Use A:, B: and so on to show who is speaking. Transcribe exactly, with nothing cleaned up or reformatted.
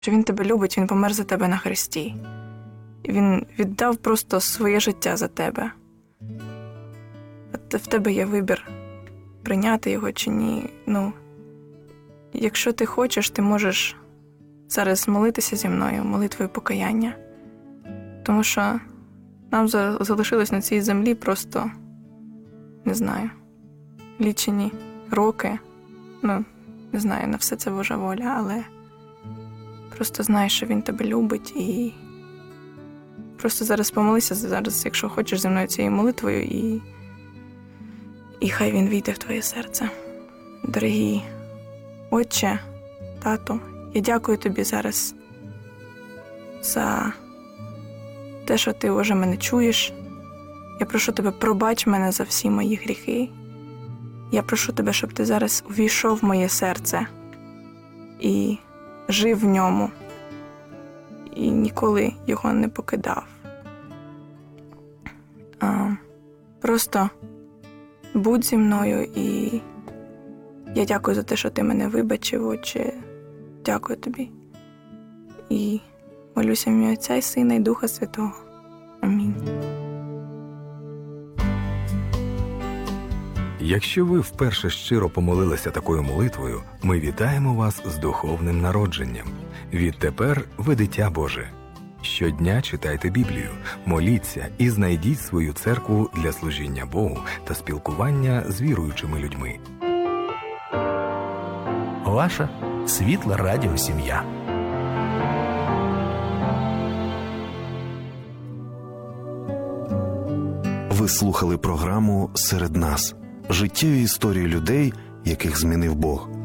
A: що він тебе любить, він помер за тебе на хресті. І він віддав просто своє життя за тебе. От в тебе є вибір, прийняти його чи ні. Ну, якщо ти хочеш, ти можеш зараз молитися зі мною, молитвою покаяння. Тому що нам залишилось на цій землі просто, не знаю, лічені роки. Ну, не знаю, на все це Божа воля, але просто знай, що він тебе любить, і просто зараз помолися, зараз, якщо хочеш, зі мною цією молитвою, і, і хай він війде в твоє серце. Дорогі Отче, Тату, я дякую тобі зараз за те, що ти вже мене чуєш. Я прошу тебе, пробач мене за всі мої гріхи. Я прошу тебе, щоб ти зараз увійшов в моє серце і жив в ньому, і ніколи його не покидав. А, просто будь зі мною, і я дякую за те, що ти мене вибачив, Отче. Дякую тобі. І молюся в ім'я Отця і Сина і Духа Святого. Амінь.
B: Якщо ви вперше щиро помолилися такою молитвою, ми вітаємо вас з духовним народженням. Відтепер ви дитя Боже. Щодня читайте Біблію, моліться і знайдіть свою церкву для служіння Богу та спілкування з віруючими людьми.
C: Ваша світла радіосім'я.
D: Ви слухали програму «Серед нас» – життєві історії людей, яких змінив Бог.